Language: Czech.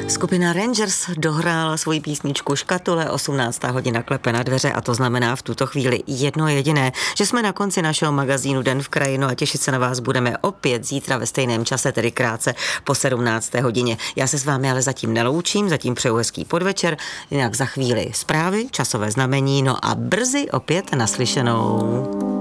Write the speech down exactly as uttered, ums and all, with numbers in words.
Skupina Rangers dohrála svoji písničku Škatule, osmnáctá hodina klepe na dveře a to znamená v tuto chvíli jedno jediné, že jsme na konci našeho magazínu Den v kraji, no a těšit se na vás budeme opět zítra ve stejném čase, tedy krátce po sedmnácté hodině. Já se s vámi ale zatím neloučím, zatím přeju hezký podvečer, jinak za chvíli zprávy, časové znamení, no a brzy opět naslyšenou.